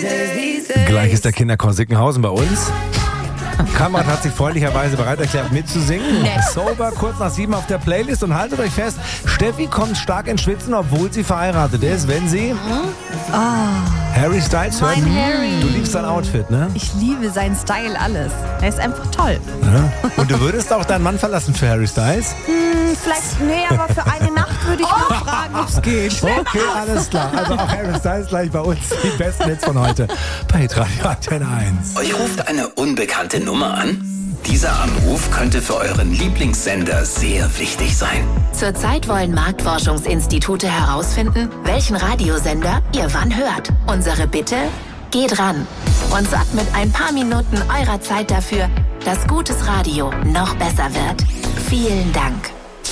Gleich ist der Kinderchor Sickenhausen bei uns. Kammert hat sich freundlicherweise bereit erklärt mitzusingen. Sober, kurz nach 7 auf der Playlist. Und haltet euch fest, Steffi kommt stark ins Schwitzen, obwohl sie verheiratet ist, wenn sie Harry Styles hört. Harry. Du liebst sein Outfit, ne? Ich liebe seinen Style, alles. Er ist einfach toll. Ja. Und du würdest auch deinen Mann verlassen für Harry Styles? Vielleicht, nee, aber für eine Nacht würde ich mal fragen, ob es geht. Okay, alles klar. Also auch Harry Styles gleich bei uns. Die besten Hits von heute bei Radio Antenne 1. Euch ruft eine unbekannte Nummer an? Dieser Anruf könnte für euren Lieblingssender sehr wichtig sein. Zurzeit wollen Marktforschungsinstitute herausfinden, welchen Radiosender ihr wann hört. Unsere Bitte? Geht ran und sorgt mit ein paar Minuten eurer Zeit dafür, dass gutes Radio noch besser wird. Vielen Dank.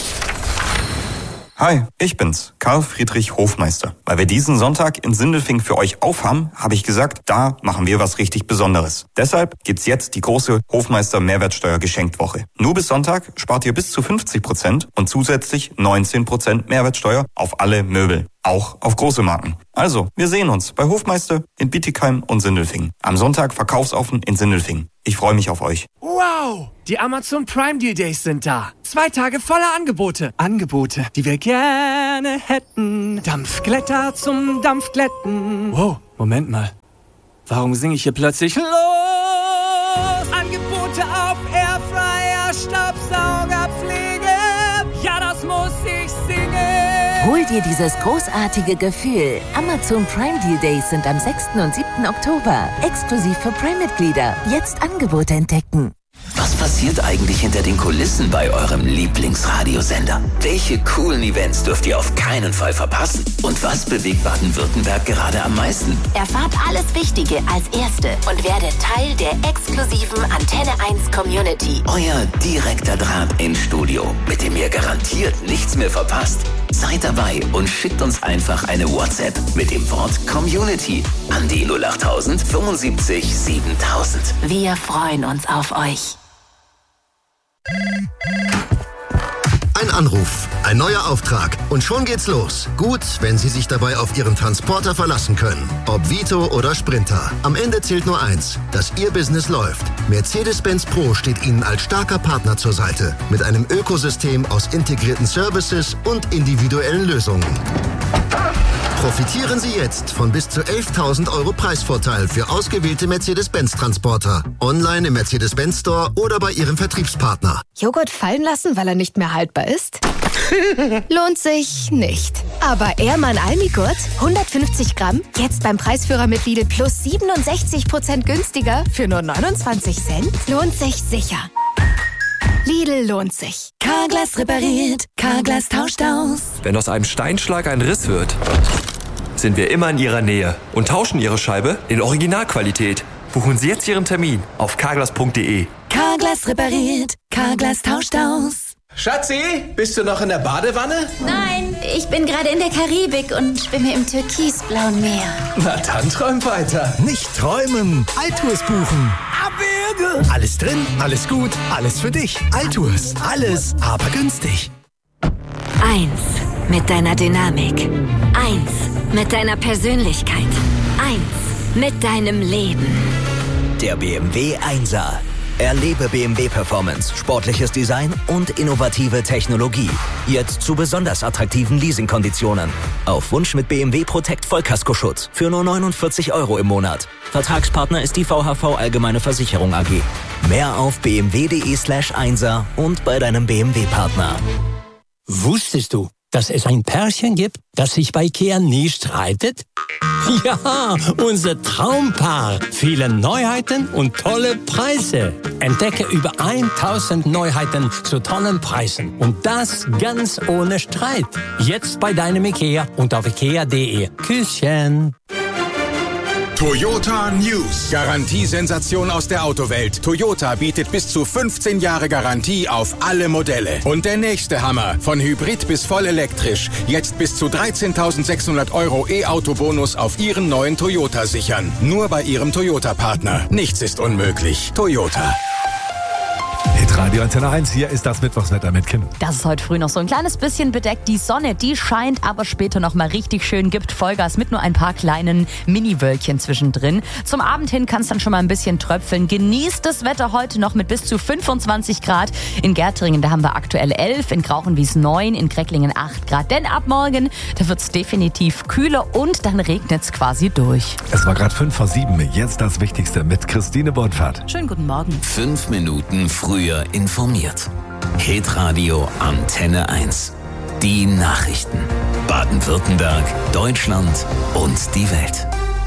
Hi, ich bin's, Karl Friedrich Hofmeister. Weil wir diesen Sonntag in Sindelfingen für euch aufhaben, habe ich gesagt, da machen wir was richtig Besonderes. Deshalb gibt's jetzt die große Hofmeister Mehrwertsteuer-Geschenkwoche. Nur bis Sonntag spart ihr bis zu 50% und zusätzlich 19% Mehrwertsteuer auf alle Möbel. Auch auf große Marken. Also, wir sehen uns bei Hofmeister in Bietigheim und Sindelfingen. Am Sonntag Verkaufsoffen in Sindelfingen. Ich freue mich auf euch. Wow! Die Amazon Prime Deal Days sind da. 2 Tage voller Angebote. Angebote, die wir gerne hätten. Dampfglätter zum Dampfglätten. Wow, Moment mal. Warum singe ich hier plötzlich los? Angebote auf Airfryer, Staubsaugerpflege. Ja, das muss ich singen. Hol dir dieses großartige Gefühl. Amazon Prime Deal Days sind am 6. und 7. Oktober. Exklusiv für Prime-Mitglieder. Jetzt Angebote entdecken. Was passiert eigentlich hinter den Kulissen bei eurem Lieblingsradiosender? Welche coolen Events dürft ihr auf keinen Fall verpassen? Und was bewegt Baden-Württemberg gerade am meisten? Erfahrt alles Wichtige als Erste und werdet Teil der exklusiven Antenne 1 Community. Euer direkter Draht ins Studio, mit dem ihr garantiert nichts mehr verpasst. Seid dabei und schickt uns einfach eine WhatsApp mit dem Wort Community an die 08000 75 7000. Wir freuen uns auf euch. Ein Anruf, ein neuer Auftrag und schon geht's los. Gut, wenn Sie sich dabei auf Ihren Transporter verlassen können. Ob Vito oder Sprinter. Am Ende zählt nur eins, dass Ihr Business läuft. Mercedes-Benz Pro steht Ihnen als starker Partner zur Seite. Mit einem Ökosystem aus integrierten Services und individuellen Lösungen. Profitieren Sie jetzt von bis zu 11.000 € Preisvorteil für ausgewählte Mercedes-Benz-Transporter. Online im Mercedes-Benz Store oder bei Ihrem Vertriebspartner. Joghurt fallen lassen, weil er nicht mehr haltbar ist? Lohnt sich nicht. Aber Ehrmann Almigurt, 150 Gramm, jetzt beim Preisführer mit Lidl Plus 67% günstiger für nur 29 Cent? Lohnt sich sicher. Lidl lohnt sich. Carglass repariert, Carglass tauscht aus. Wenn aus einem Steinschlag ein Riss wird, sind wir immer in Ihrer Nähe und tauschen Ihre Scheibe in Originalqualität. Buchen Sie jetzt Ihren Termin auf carglass.de. Carglass repariert, Carglass tauscht aus. Schatzi, bist du noch in der Badewanne? Nein, ich bin gerade in der Karibik und schwimme im türkisblauen Meer. Na dann träum weiter. Nicht träumen, Altours buchen. Abwürge. Alles drin, alles gut, alles für dich. Altours, alles, aber günstig. 1 mit deiner Dynamik. 1 mit deiner Persönlichkeit. 1 mit deinem Leben. Der BMW 1er. Erlebe BMW Performance, sportliches Design und innovative Technologie. Jetzt zu besonders attraktiven Leasingkonditionen. Auf Wunsch mit BMW Protect Vollkaskoschutz für nur 49 € im Monat. Vertragspartner ist die VHV Allgemeine Versicherung AG. Mehr auf bmw.de/1er und bei deinem BMW-Partner. Wusstest du, dass es ein Pärchen gibt, das sich bei IKEA nie streitet? Ja, unser Traumpaar. Viele Neuheiten und tolle Preise. Entdecke über 1000 Neuheiten zu tollen Preisen. Und das ganz ohne Streit. Jetzt bei deinem IKEA und auf ikea.de. Küsschen. Toyota News. Garantiesensation aus der Autowelt. Toyota bietet bis zu 15 Jahre Garantie auf alle Modelle. Und der nächste Hammer. Von Hybrid bis voll elektrisch. Jetzt bis zu 13.600 € E-Auto-Bonus auf Ihren neuen Toyota sichern. Nur bei Ihrem Toyota-Partner. Nichts ist unmöglich. Toyota. Radio Antenne 1, hier ist das Mittwochswetter mit Kim. Das ist heute früh noch so ein kleines bisschen bedeckt. Die Sonne, die scheint, aber später noch mal richtig schön, gibt Vollgas mit nur ein paar kleinen Mini-Wölkchen zwischendrin. Zum Abend hin kann es dann schon mal ein bisschen tröpfeln. Genießt das Wetter heute noch mit bis zu 25 Grad. In Gärtringen, da haben wir aktuell 11, in Grauchenwies 9, in Grecklingen 8 Grad. Denn ab morgen, da wird es definitiv kühler und dann regnet es quasi durch. Es war gerade 6:55, jetzt das Wichtigste mit Christine Bornfahrt. Schönen guten Morgen. 5 Minuten früher informiert. Hitradio Antenne 1. Die Nachrichten. Baden-Württemberg, Deutschland und die Welt.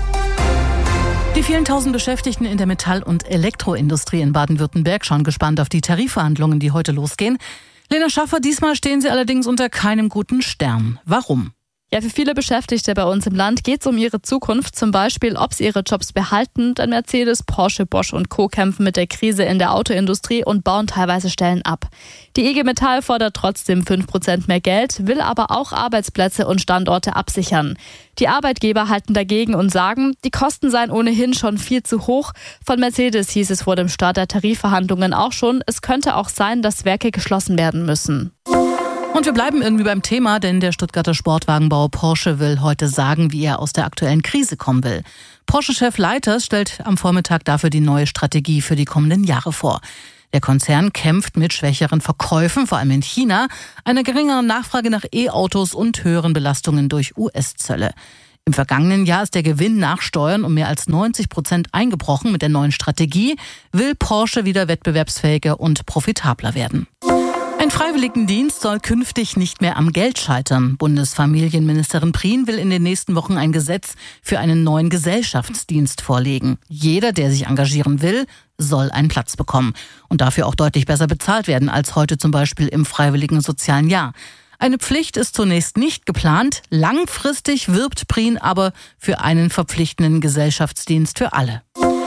Die vielen tausend Beschäftigten in der Metall- und Elektroindustrie in Baden-Württemberg schauen gespannt auf die Tarifverhandlungen, die heute losgehen. Lena Schaffer, diesmal stehen sie allerdings unter keinem guten Stern. Warum? Ja, für viele Beschäftigte bei uns im Land geht es um ihre Zukunft, zum Beispiel, ob sie ihre Jobs behalten. Denn Mercedes, Porsche, Bosch und Co. kämpfen mit der Krise in der Autoindustrie und bauen teilweise Stellen ab. Die IG Metall fordert trotzdem 5% mehr Geld, will aber auch Arbeitsplätze und Standorte absichern. Die Arbeitgeber halten dagegen und sagen, die Kosten seien ohnehin schon viel zu hoch. Von Mercedes hieß es vor dem Start der Tarifverhandlungen auch schon, es könnte auch sein, dass Werke geschlossen werden müssen. Und wir bleiben irgendwie beim Thema, denn der Stuttgarter Sportwagenbauer Porsche will heute sagen, wie er aus der aktuellen Krise kommen will. Porsche-Chef Leiters stellt am Vormittag dafür die neue Strategie für die kommenden Jahre vor. Der Konzern kämpft mit schwächeren Verkäufen, vor allem in China, einer geringeren Nachfrage nach E-Autos und höheren Belastungen durch US-Zölle. Im vergangenen Jahr ist der Gewinn nach Steuern um mehr als 90% eingebrochen. Mit der neuen Strategie will Porsche wieder wettbewerbsfähiger und profitabler werden. Ein Freiwilligendienst soll künftig nicht mehr am Geld scheitern. Bundesfamilienministerin Prien will in den nächsten Wochen ein Gesetz für einen neuen Gesellschaftsdienst vorlegen. Jeder, der sich engagieren will, soll einen Platz bekommen und dafür auch deutlich besser bezahlt werden als heute zum Beispiel im freiwilligen sozialen Jahr. Eine Pflicht ist zunächst nicht geplant. Langfristig wirbt Prien aber für einen verpflichtenden Gesellschaftsdienst für alle.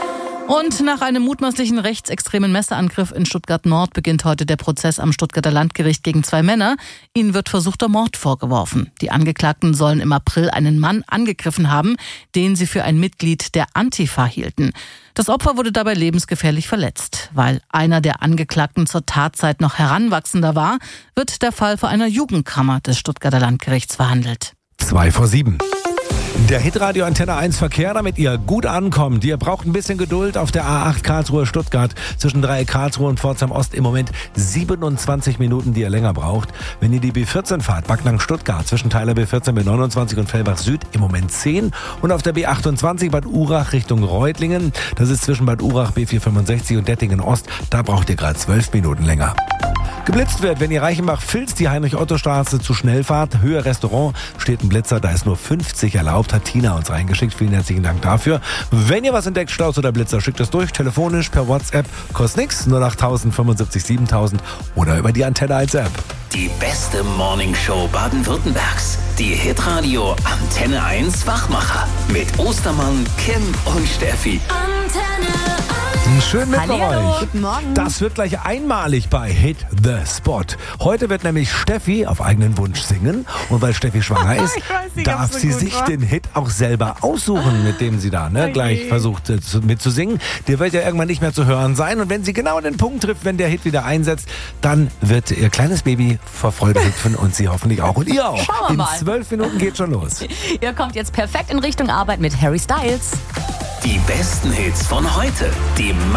Und nach einem mutmaßlichen rechtsextremen Messerangriff in Stuttgart-Nord beginnt heute der Prozess am Stuttgarter Landgericht gegen 2 Männer. Ihnen wird versuchter Mord vorgeworfen. Die Angeklagten sollen im April einen Mann angegriffen haben, den sie für ein Mitglied der Antifa hielten. Das Opfer wurde dabei lebensgefährlich verletzt. Weil einer der Angeklagten zur Tatzeit noch Heranwachsender war, wird der Fall vor einer Jugendkammer des Stuttgarter Landgerichts verhandelt. 6:55. Der Hitradio Antenne 1 Verkehr, damit ihr gut ankommt. Ihr braucht ein bisschen Geduld auf der A8 Karlsruhe-Stuttgart zwischen Dreieck Karlsruhe und Pforzheim Ost. Im Moment 27 Minuten, die ihr länger braucht. Wenn ihr die B14 fahrt, Backnang-Stuttgart zwischen Teiler B14, B29 und Fellbach Süd, im Moment 10. Und auf der B28 Bad Urach Richtung Reutlingen, das ist zwischen Bad Urach B465 und Dettingen Ost, da braucht ihr gerade 12 Minuten länger. Geblitzt wird, wenn ihr Reichenbach-Vils die Heinrich-Otto-Straße zu schnell fahrt. Höhe Restaurant, steht ein Blitzer, da ist nur 50 erlaubt, hat Tina uns reingeschickt. Vielen herzlichen Dank dafür. Wenn ihr was entdeckt, Staus oder Blitzer, schickt es durch, telefonisch, per WhatsApp, kostet nix, 08000 75 7000 oder über die Antenne 1 App. Die beste Morningshow Baden-Württembergs. Die Hitradio Antenne 1 Wachmacher. Mit Ostermann, Kim und Steffi. Einen schönen Mittwoch euch. Guten Morgen. Das wird gleich einmalig bei Hit the Spot. Heute wird nämlich Steffi auf eigenen Wunsch singen. Und weil Steffi schwanger ist, darf sie sich den Hit auch selber aussuchen, mit dem sie da gleich versucht mitzusingen. Der wird ja irgendwann nicht mehr zu hören sein. Und wenn sie genau den Punkt trifft, wenn der Hit wieder einsetzt, dann wird ihr kleines Baby vor Freude hüpfen und sie hoffentlich auch. Und ihr auch. Schauen wir mal. In 12 Minuten geht schon los. Ihr kommt jetzt perfekt in Richtung Arbeit mit Harry Styles. Die besten Hits von heute. Die